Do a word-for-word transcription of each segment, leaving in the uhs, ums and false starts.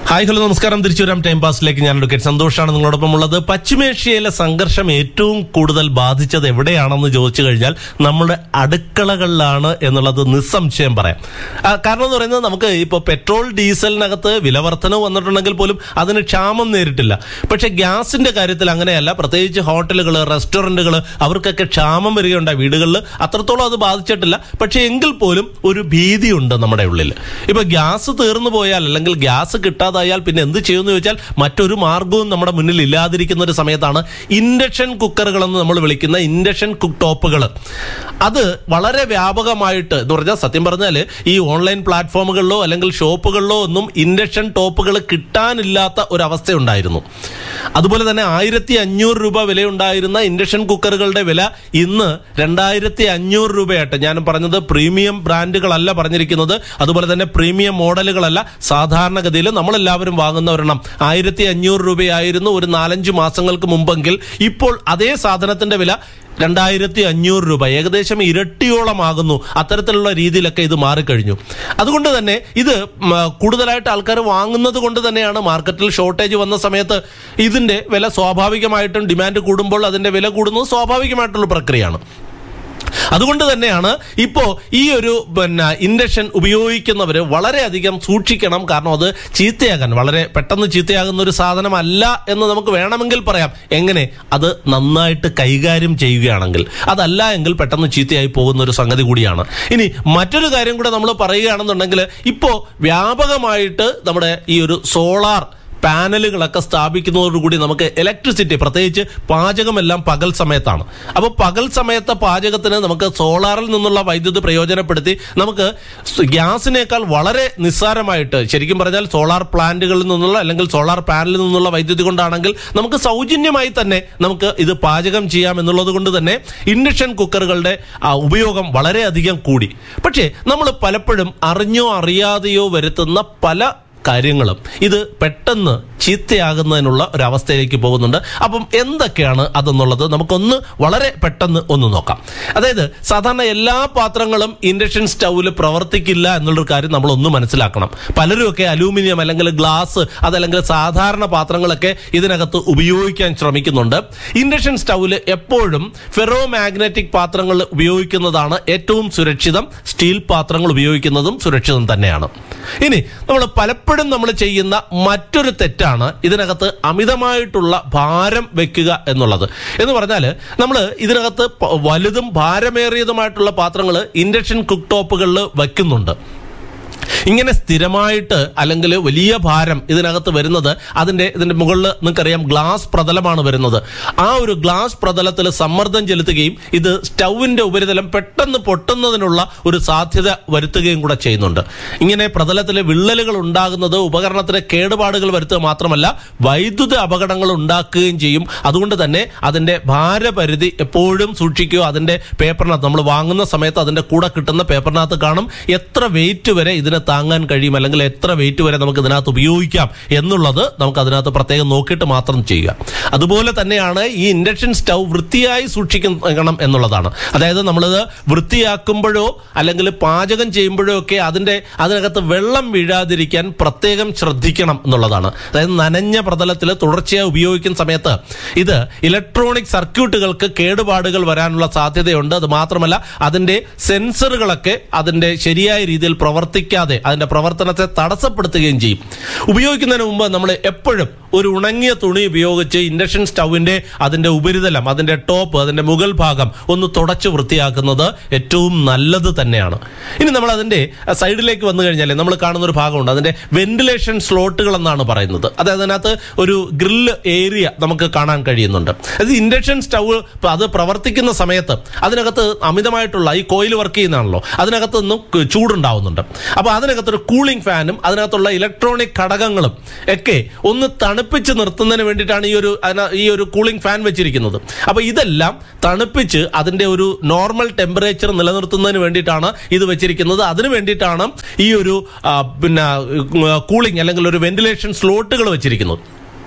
Hi hello നമസ്കാരം. തിരിച്ചു വരാം ടൈം പാസിലേക്ക്. ഞാൻ അഡ്വക്കേറ്റ് സന്തോഷാണ് നിങ്ങളോടൊപ്പം ഉള്ളത്. പശ്ചിമേഷ്യയിലെ സംഘർഷം ഏറ്റവും കൂടുതൽ ബാധിച്ചത് എവിടെയാണെന്ന് ചോദിച്ചു കഴിഞ്ഞാൽ നമ്മുടെ അടുക്കളകളിലാണ് എന്നുള്ളത് നിസ്സംശയം പറയാം. കാരണം എന്ന് പറയുന്നത്, നമുക്ക് ഇപ്പോൾ പെട്രോൾ ഡീസലിനകത്ത് വിലവർധനവ് വന്നിട്ടുണ്ടെങ്കിൽ പോലും അതിന് ക്ഷാമം നേരിട്ടില്ല. പക്ഷെ ഗ്യാസിന്റെ കാര്യത്തിൽ അങ്ങനെയല്ല. പ്രത്യേകിച്ച് ഹോട്ടലുകൾ, റെസ്റ്റോറന്റുകൾ, അവർക്കൊക്കെ ക്ഷാമം വരികയുണ്ടായി. വീടുകളിൽ അത്രത്തോളം അത് ബാധിച്ചിട്ടില്ല. പക്ഷെ എങ്കിൽ പോലും ഒരു ഭീതിയുണ്ട് നമ്മുടെ ഉള്ളിൽ. ഇപ്പൊ ഗ്യാസ് തീർന്നു പോയാൽ അല്ലെങ്കിൽ ഗ്യാസ് കിട്ടാതായാൽ പിന്നെ എന്ത് ചെയ്യുമെന്ന് ചോദിച്ചാൽ മറ്റൊരു മാർഗവും നമ്മുടെ മുന്നിൽ ഇല്ലാതിരിക്കുന്ന ഒരു സമയത്താണ് ഇൻഡക്ഷൻ കുക്കറുകൾ എന്ന് നമ്മൾ വിളിക്കുന്ന ഇൻഡക്ഷൻ കുക്ക് ടോപ്പുകൾ. അത് വളരെ വ്യാപകമായിട്ട് എന്ന് പറഞ്ഞാൽ, സത്യം പറഞ്ഞാൽ ഈ ഓൺലൈൻ പ്ലാറ്റ്ഫോമുകളിലോ അല്ലെങ്കിൽ ഷോപ്പുകളിലോ ഒന്നും ഇൻഡക്ഷൻ ടോപ്പുകൾ കിട്ടാനില്ലാത്ത ഒരവസ്ഥയുണ്ടായിരുന്നു. അതുപോലെ തന്നെ ആയിരത്തി അഞ്ഞൂറ് രൂപ വിലയുണ്ടായിരുന്ന ഇൻഡക്ഷൻ കുക്കറുകളുടെ വില ഇന്ന് രണ്ടായിരത്തി അഞ്ഞൂറ് രൂപയായിട്ട്. ഞാൻ പറഞ്ഞത് പ്രീമിയം ബ്രാൻഡുകളല്ല പറഞ്ഞിരിക്കുന്നത്, അതുപോലെ തന്നെ പ്രീമിയം മോഡലുകളല്ല. സാധാരണഗതിയിൽ നമ്മളെല്ലാവരും വാങ്ങുന്ന ഒരെണ്ണം ആയിരത്തി അഞ്ഞൂറ് രൂപയായിരുന്നു ഒരു നാലഞ്ച് മാസങ്ങൾക്ക് മുമ്പെങ്കിൽ ഇപ്പോൾ അതേ സാധനത്തിന്റെ വില രണ്ടായിരത്തി അഞ്ഞൂറ് രൂപ, ഏകദേശം ഇരട്ടിയോളമാകുന്നു. അത്തരത്തിലുള്ള രീതിയിലൊക്കെ ഇത് മാറിക്കഴിഞ്ഞു. അതുകൊണ്ട് തന്നെ ഇത് കൂടുതലായിട്ട് ആൾക്കാർ വാങ്ങുന്നത് കൊണ്ട് തന്നെയാണ് മാർക്കറ്റിൽ ഷോർട്ടേജ് വന്ന സമയത്ത് ഇതിന്റെ വില സ്വാഭാവികമായിട്ടും, ഡിമാൻഡ് കൂടുമ്പോൾ അതിന്റെ വില കൂടുന്നത് സ്വാഭാവികമായിട്ടുള്ള പ്രക്രിയയാണ്. അതുകൊണ്ട് തന്നെയാണ് ഇപ്പോൾ ഈ ഒരു പിന്നെ ഇൻഡക്ഷൻ ഉപയോഗിക്കുന്നവർ വളരെയധികം സൂക്ഷിക്കണം. കാരണം അത് ചീത്തയാകാൻ, വളരെ പെട്ടെന്ന് ചീത്തയാകുന്ന ഒരു സാധനമല്ല എന്ന് നമുക്ക് വേണമെങ്കിൽ പറയാം. എങ്ങനെ? അത് നന്നായിട്ട് കൈകാര്യം ചെയ്യുകയാണെങ്കിൽ. അതല്ല എങ്കിൽ പെട്ടെന്ന് ചീത്തയായി പോകുന്ന ഒരു സംഗതി കൂടിയാണ്. ഇനി മറ്റൊരു കാര്യം കൂടെ നമ്മൾ പറയുകയാണെന്നുണ്ടെങ്കിൽ, ഇപ്പോൾ വ്യാപകമായിട്ട് നമ്മുടെ ഈ ഒരു സോളാർ പാനലുകളൊക്കെ സ്ഥാപിക്കുന്നതോടുകൂടി നമുക്ക് ഇലക്ട്രിസിറ്റി, പ്രത്യേകിച്ച് പാചകമെല്ലാം പകൽ സമയത്താണ്. അപ്പോൾ പകൽ സമയത്തെ പാചകത്തിന് നമുക്ക് സോളാറിൽ നിന്നുള്ള വൈദ്യുതി പ്രയോജനപ്പെടുത്തി നമുക്ക് ഗ്യാസിനേക്കാൾ വളരെ നിസ്സാരമായിട്ട്, ശരിക്കും പറഞ്ഞാൽ സോളാർ പ്ലാന്റുകളിൽ നിന്നുള്ള അല്ലെങ്കിൽ സോളാർ പാനലിൽ നിന്നുള്ള വൈദ്യുതി കൊണ്ടാണെങ്കിൽ നമുക്ക് സൗജന്യമായി തന്നെ നമുക്ക് ഇത് പാചകം ചെയ്യാം എന്നുള്ളത് കൊണ്ട് തന്നെ ഇൻഡക്ഷൻ കുക്കറുകളുടെ ഉപയോഗം വളരെയധികം കൂടി. പക്ഷേ നമ്മൾ പലപ്പോഴും അറിഞ്ഞോ അറിയാതെയോ വരുത്തുന്ന പല കാര്യങ്ങളും ഇത് പെട്ടെന്ന് ചീത്തയാകുന്നതിനുള്ള ഒരവസ്ഥയിലേക്ക് പോകുന്നുണ്ട്. അപ്പം എന്തൊക്കെയാണ് അതെന്നുള്ളത് നമുക്കൊന്ന് വളരെ പെട്ടെന്ന് ഒന്ന് നോക്കാം. അതായത്, സാധാരണ എല്ലാ പാത്രങ്ങളും ഇൻഡക്ഷൻ സ്റ്റൗവിൽ പ്രവർത്തിക്കില്ല എന്നുള്ളൊരു കാര്യം നമ്മളൊന്ന് മനസ്സിലാക്കണം. പലരുമൊക്കെ അലൂമിനിയം അല്ലെങ്കിൽ ഗ്ലാസ്, അതല്ലെങ്കിൽ സാധാരണ പാത്രങ്ങളൊക്കെ ഇതിനകത്ത് ഉപയോഗിക്കാൻ ശ്രമിക്കുന്നുണ്ട്. ഇൻഡക്ഷൻ സ്റ്റൗവിൽ എപ്പോഴും ഫെറോ മാഗ്നറ്റിക് പാത്രങ്ങൾ ഉപയോഗിക്കുന്നതാണ് ഏറ്റവും സുരക്ഷിതം. സ്റ്റീൽ പാത്രങ്ങൾ ഉപയോഗിക്കുന്നതും സുരക്ഷിതം തന്നെയാണ്. ഇനി നമ്മൾ പലപ്പോഴും നമ്മൾ ചെയ്യുന്ന മറ്റൊരു തെറ്റാണ് ഇതിനകത്ത് അമിതമായിട്ടുള്ള ഭാരം വെക്കുക എന്നുള്ളത്. എന്ന് പറഞ്ഞാൽ, നമ്മൾ ഇതിനകത്ത് വലുതും ഭാരമേറിയതുമായിട്ടുള്ള പാത്രങ്ങൾ ഇൻഡക്ഷൻ കുക്ക് ടോപ്പുകളിൽ വയ്ക്കുന്നുണ്ട്. ഇങ്ങനെ സ്ഥിരമായിട്ട് അല്ലെങ്കിൽ വലിയ ഭാരം ഇതിനകത്ത് വരുന്നത് അതിന്റെ ഇതിന്റെ മുകളിൽ നിങ്ങൾക്കറിയാം ഗ്ലാസ് പ്രതലമാണ് വരുന്നത്. ആ ഒരു ഗ്ലാസ് പ്രതലത്തിൽ സമ്മർദ്ദം ചെലുത്തുകയും ഇത് സ്റ്റൗവിന്റെ ഉപരിതലം പെട്ടെന്ന് പൊട്ടുന്നതിനുള്ള ഒരു സാധ്യത വരുത്തുകയും കൂടെ ചെയ്യുന്നുണ്ട്. ഇങ്ങനെ പ്രതലത്തിൽ വിള്ളലുകൾ ഉണ്ടാകുന്നത് ഉപകരണത്തിന് കേടുപാടുകൾ വരുത്തുക മാത്രമല്ല, വൈദ്യുത അപകടങ്ങൾ ഉണ്ടാക്കുകയും ചെയ്യും. അതുകൊണ്ട് തന്നെ അതിന്റെ ഭാരപരിധി എപ്പോഴും സൂക്ഷിക്കുക. അതിന്റെ പേപ്പറിനകത്ത് നമ്മൾ വാങ്ങുന്ന സമയത്ത് അതിന്റെ കൂടെ കിട്ടുന്ന പേപ്പറിനകത്ത് കാണും എത്ര വെയിറ്റ് വരെ ഇതിനെ താങ്ങാൻ കഴിയും, അല്ലെങ്കിൽ എത്ര വെയിറ്റ് വരെ നമുക്ക് ഇതിനകത്ത് ഉപയോഗിക്കാം എന്നുള്ളത് നമുക്ക് അതിനകത്ത് പ്രത്യേകം നോക്കിയിട്ട് മാത്രം ചെയ്യുക. അതുപോലെ തന്നെയാണ് ഈ ഇൻഡക്ഷൻ സ്റ്റൗ വൃത്തിയായി സൂക്ഷിക്കണം എന്നുള്ളതാണ്. അതായത്, നമ്മളിത് വൃത്തിയാക്കുമ്പോഴോ അല്ലെങ്കിൽ പാചകം ചെയ്യുമ്പോഴോ ഒക്കെ അതിന്റെ അതിനകത്ത് വെള്ളം വീഴാതിരിക്കാൻ പ്രത്യേകം ശ്രദ്ധിക്കണം എന്നുള്ളതാണ്. അതായത്, നനഞ്ഞ പ്രതലത്തിൽ തുടർച്ചയായി ഉപയോഗിക്കുന്ന സമയത്ത് ഇത് ഇലക്ട്രോണിക് സർക്യൂട്ടുകൾക്ക് കേടുപാടുകൾ വരാനുള്ള സാധ്യതയുണ്ട്. അത് മാത്രമല്ല, അതിന്റെ സെൻസറുകളൊക്കെ അതിന്റെ ശരിയായ രീതിയിൽ പ്രവർത്തിക്കാതെ അതിന്റെ പ്രവർത്തനത്തെ തടസ്സപ്പെടുത്തുകയും ചെയ്യും. ഉപയോഗിക്കുന്നതിന് മുമ്പ് നമ്മൾ എപ്പോഴും ഒരു ഉണങ്ങിയ തുണി ഉപയോഗിച്ച് ഇൻഡക്ഷൻ സ്റ്റൗവിന്റെ അതിന്റെ ഉപരിതലം, അതിന്റെ ടോപ്പ്, അതിന്റെ മുകൾ ഭാഗം ഒന്ന് തുടച്ച് വൃത്തിയാക്കുന്നത് ഏറ്റവും നല്ലത് തന്നെയാണ്. ഇനി നമ്മൾ അതിന്റെ സൈഡിലേക്ക് വന്നു കഴിഞ്ഞാൽ നമ്മൾ കാണുന്ന ഒരു ഭാഗമുണ്ട്, അതിന്റെ വെന്റിലേഷൻ സ്ലോട്ടുകൾ എന്നാണ് പറയുന്നത്. അതായത്, അതിനകത്ത് ഒരു ഗ്രില്ല് ഏരിയ നമുക്ക് കാണാൻ കഴിയുന്നുണ്ട്. അത് ഇൻഡക്ഷൻ സ്റ്റൗ അത് പ്രവർത്തിക്കുന്ന സമയത്ത് അതിനകത്ത് അമിതമായിട്ടുള്ള ഈ കോയിൽ വർക്ക് ചെയ്യുന്നതാണല്ലോ, അതിനകത്ത് നിന്നും ചൂടുണ്ടാവുന്നുണ്ട്. അപ്പോൾ അതിനകത്തൊരു കൂളിംഗ് ഫാനും അതിനകത്തുള്ള ഇലക്ട്രോണിക് ഘടകങ്ങളും ഒക്കെ ഒന്ന് തണുപ്പിച്ച് നിർത്തുന്നതിന് വേണ്ടിയിട്ടാണ് ഈ ഒരു ഈ ഒരു കൂളിംഗ് ഫാൻ വെച്ചിരിക്കുന്നത്. അപ്പോൾ ഇതെല്ലാം തണുപ്പിച്ച് അതിന്റെ ഒരു നോർമൽ ടെമ്പറേച്ചർ നിലനിർത്തുന്നതിന് വേണ്ടിയിട്ടാണ് ഇത് വെച്ചിരിക്കുന്നത്. അതിന് വേണ്ടിയിട്ടാണ് ഈ ഒരു പിന്നെ കൂളിംഗ് അല്ലെങ്കിൽ ഒരു വെന്റിലേഷൻ സ്ലോട്ടുകൾ വെച്ചിരിക്കുന്നത്.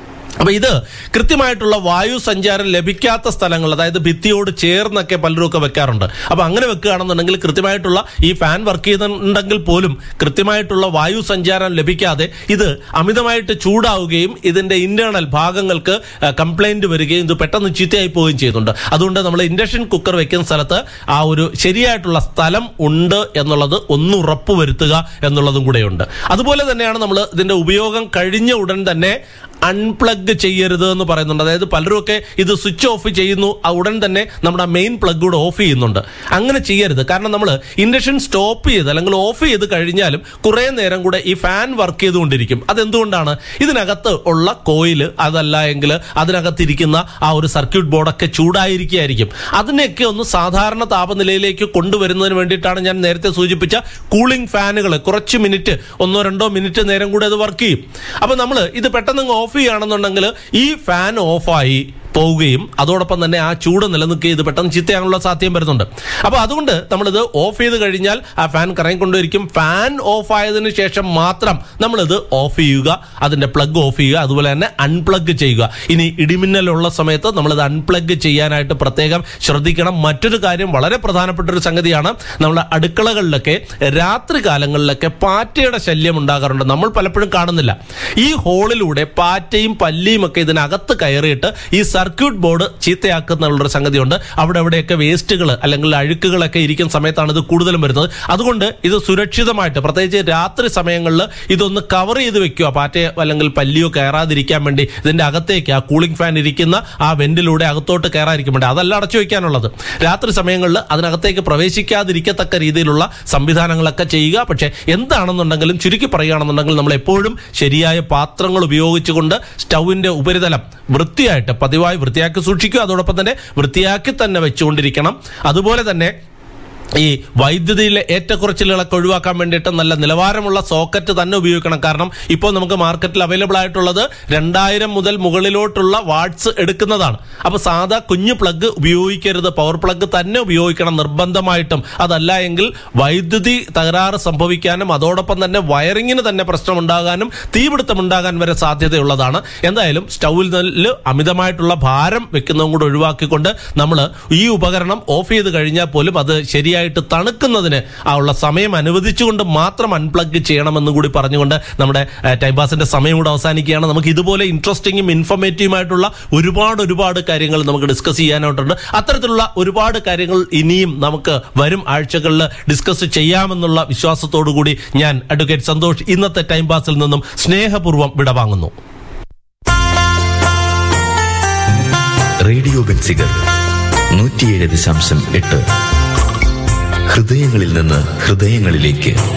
അപ്പൊ ഇത് കൃത്യമായിട്ടുള്ള വായു സഞ്ചാരം ലഭിക്കാത്ത സ്ഥലങ്ങൾ, അതായത് ഭിത്തിയോട് ചേർന്നൊക്കെ പലരും ഒക്കെ വെക്കാറുണ്ട്. അപ്പൊ അങ്ങനെ വെക്കുകയാണെന്നുണ്ടെങ്കിൽ കൃത്യമായിട്ടുള്ള ഈ ഫാൻ വർക്ക് ചെയ്യുന്നുണ്ടെങ്കിൽ പോലും കൃത്യമായിട്ടുള്ള വായു സഞ്ചാരം ലഭിക്കാതെ ഇത് അമിതമായിട്ട് ചൂടാവുകയും ഇതിന്റെ ഇന്റേണൽ ഭാഗങ്ങൾക്ക് കംപ്ലൈന്റ് വരികയും ഇത് പെട്ടെന്ന് ചീത്തയായി പോവുകയും ചെയ്യുന്നുണ്ട്. അതുകൊണ്ട് നമ്മൾ ഇൻഡക്ഷൻ കുക്കർ വെക്കുന്ന സ്ഥലത്ത് ആ ഒരു ശരിയായിട്ടുള്ള സ്ഥലം ഉണ്ട് എന്നുള്ളത് ഒന്ന് ഉറപ്പുവരുത്തുക എന്നുള്ളതും കൂടെയുണ്ട്. അതുപോലെ തന്നെയാണ് നമ്മൾ ഇതിന്റെ ഉപയോഗം കഴിഞ്ഞ ഉടൻ തന്നെ അൺപ്ലഗ് ചെയ്യരുത് എന്ന് പറയുന്നുണ്ട്. അതായത് പലരും ഒക്കെ ഇത് സ്വിച്ച് ഓഫ് ചെയ്യുന്നു, ഉടൻ തന്നെ നമ്മുടെ മെയിൻ പ്ലഗ് കൂടെ ഓഫ് ചെയ്യുന്നുണ്ട്. അങ്ങനെ ചെയ്യരുത്. കാരണം നമ്മൾ ഇൻഡക്ഷൻ സ്റ്റോപ്പ് ചെയ്ത് അല്ലെങ്കിൽ ഓഫ് ചെയ്ത് കഴിഞ്ഞാലും കുറെ നേരം കൂടെ ഈ ഫാൻ വർക്ക് ചെയ്തുകൊണ്ടിരിക്കും. അതെന്തുകൊണ്ടാണ്? ഇതിനകത്ത് ഉള്ള കോയില് അതല്ല എങ്കിൽ അതിനകത്തിരിക്കുന്ന ആ ഒരു സർക്യൂട്ട് ബോർഡൊക്കെ ചൂടായിരിക്കുകയായിരിക്കും. അതിനെയൊക്കെ ഒന്ന് സാധാരണ താപനിലയിലേക്ക് കൊണ്ടുവരുന്നതിന് വേണ്ടിയിട്ടാണ് ഞാൻ നേരത്തെ സൂചിപ്പിച്ച കൂളിംഗ് ഫാനുകൾ കുറച്ച് മിനിറ്റ്, ഒന്നോ രണ്ടോ മിനിറ്റ് നേരം കൂടെ അത് വർക്ക് ചെയ്യും. അപ്പൊ നമ്മൾ ഇത് പെട്ടെന്ന് ഓഫ് ചെയ്യുകയാണെന്നുണ്ടെങ്കിൽ ഈ ഫാൻ ഓഫായി പോവുകയും അതോടൊപ്പം തന്നെ ആ ചൂട് നിലനിൽക്കുകയും ഇത് പെട്ടെന്ന് ചീത്തയാകാനുള്ള സാധ്യത വരുന്നുണ്ട്. അപ്പൊ അതുകൊണ്ട് നമ്മളിത് ഓഫ് ചെയ്ത് കഴിഞ്ഞാൽ ആ ഫാൻ കറങ്ങിക്കൊണ്ടിരിക്കും. ഫാൻ ഓഫ് ആയതിനു ശേഷം മാത്രം നമ്മളിത് ഓഫ് ചെയ്യുക, അതിന്റെ പ്ലഗ് ഓഫ് ചെയ്യുക, അതുപോലെ തന്നെ അൺപ്ലഗ് ചെയ്യുക. ഇനി ഇടിമിന്നലുള്ള സമയത്ത് നമ്മളിത് അൺപ്ലഗ് ചെയ്യാനായിട്ട് പ്രത്യേകം ശ്രദ്ധിക്കണം. മറ്റൊരു കാര്യം, വളരെ പ്രധാനപ്പെട്ട ഒരു സംഗതിയാണ്, നമ്മുടെ അടുക്കളകളിലൊക്കെ രാത്രി കാലങ്ങളിലൊക്കെ പാറ്റയുടെ ശല്യം ഉണ്ടാകാറുണ്ട്. നമ്മൾ പലപ്പോഴും കാണുന്നില്ല. ഈ ഹോളിലൂടെ പാറ്റയും പല്ലിയും ഒക്കെ ഇതിനകത്ത് കയറിയിട്ട് ഈ സർക്യൂട്ട് ബോർഡ് ചീത്തയാക്കുന്നുള്ളൊരു സംഗതിയുണ്ട്. അവിടെ എവിടെയൊക്കെ വേസ്റ്റുകൾ അല്ലെങ്കിൽ അഴുക്കുകളൊക്കെ ഇരിക്കുന്ന സമയത്താണ് ഇത് കൂടുതലും വരുന്നത്. അതുകൊണ്ട് ഇത് സുരക്ഷിതമായിട്ട്, പ്രത്യേകിച്ച് രാത്രി സമയങ്ങളിൽ ഇതൊന്ന് കവർ ചെയ്ത് വെക്കുക. പാറ്റയോ അല്ലെങ്കിൽ പല്ലിയോ കയറാതിരിക്കാൻ വേണ്ടി ഇതിന്റെ അകത്തേക്ക് ആ കൂളിംഗ് ഫാൻ ഇരിക്കുന്ന ആ വെന്റിലൂടെ അകത്തോട്ട് കയറാതിരിക്കാൻ വേണ്ടി അതല്ല അടച്ചു വെക്കാനുള്ളത്. രാത്രി സമയങ്ങളിൽ അതിനകത്തേക്ക് പ്രവേശിക്കാതിരിക്കത്തക്ക രീതിയിലുള്ള സംവിധാനങ്ങളൊക്കെ ചെയ്യുക. പക്ഷേ എന്താണെന്നുണ്ടെങ്കിലും ചുരുക്കി പറയുകയാണെന്നുണ്ടെങ്കിൽ നമ്മൾ എപ്പോഴും ശരിയായ പാത്രങ്ങൾ ഉപയോഗിച്ചുകൊണ്ട് സ്റ്റൗവിന്റെ ഉപരിതലം വൃത്തിയായിട്ട് പതിവായി വൃത്തിയാക്കി സൂക്ഷിക്കുക. അതോടൊപ്പം തന്നെ വൃത്തിയാക്കി തന്നെ വെച്ചുകൊണ്ടിരിക്കണം. അതുപോലെ തന്നെ ഈ വൈദ്യുതിയിലെ ഏറ്റക്കുറച്ചിലുകളൊക്കെ ഒഴിവാക്കാൻ വേണ്ടിയിട്ട് നല്ല നിലവാരമുള്ള സോക്കറ്റ് തന്നെ ഉപയോഗിക്കണം. കാരണം ഇപ്പോൾ നമുക്ക് മാർക്കറ്റിൽ അവൈലബിൾ ആയിട്ടുള്ളത് രണ്ടായിരം മുതൽ മുകളിലോട്ടുള്ള വാട്ട്സ് എടുക്കുന്നതാണ്. അപ്പൊ സാധാ കുഞ്ഞു പ്ലഗ് ഉപയോഗിക്കരുത്, പവർ പ്ലഗ് തന്നെ ഉപയോഗിക്കണം നിർബന്ധമായിട്ടും. അതല്ല എങ്കിൽ വൈദ്യുതി തകരാറ് സംഭവിക്കാനും അതോടൊപ്പം തന്നെ വയറിങ്ങിന് തന്നെ പ്രശ്നം ഉണ്ടാകാനും തീപിടുത്തം ഉണ്ടാകാൻ വരെ സാധ്യതയുള്ളതാണ്. എന്തായാലും സ്റ്റൗവിൽ നിന്ന് അമിതമായിട്ടുള്ള ഭാരം വെക്കുന്നതും കൂടെ ഒഴിവാക്കിക്കൊണ്ട് നമ്മൾ ഈ ഉപകരണം ഓഫ് ചെയ്ത് കഴിഞ്ഞാൽ പോലും അത് ശരിയായി തണുക്കുന്നതിന് ആ ഉള്ള സമയം അനുവദിച്ചുകൊണ്ട് മാത്രം അൺപ്ലഗ് ചെയ്യണമെന്ന് കൂടി പറഞ്ഞുകൊണ്ട് നമ്മുടെ ടൈം പാസിന്റെ സമയം കൂടെ അവസാനിക്കുകയാണ്. നമുക്ക് ഇതുപോലെ ഇൻട്രസ്റ്റിംഗും ഇൻഫോർമേറ്റീവുമായിട്ടുള്ള ഒരുപാട് ഒരുപാട് കാര്യങ്ങൾ നമുക്ക് ഡിസ്കസ് ചെയ്യാനായിട്ടുണ്ട്. അത്തരത്തിലുള്ള ഒരുപാട് കാര്യങ്ങൾ ഇനിയും നമുക്ക് വരും ആഴ്ചകളിൽ ഡിസ്കസ് ചെയ്യാമെന്നുള്ള വിശ്വാസത്തോടു കൂടി ഞാൻ അഡ്വക്കേറ്റ് സന്തോഷ് ഇന്നത്തെ ടൈം പാസിൽ നിന്നും സ്നേഹപൂർവ്വം വിടവാങ്ങുന്നു. റേഡിയോ ബെൻസിഗർ നൂറ്റിയേഴ് ദശാംശം എട്ട് ഹൃദയങ്ങളിൽ നിന്ന് ഹൃദയങ്ങളിലേക്ക്.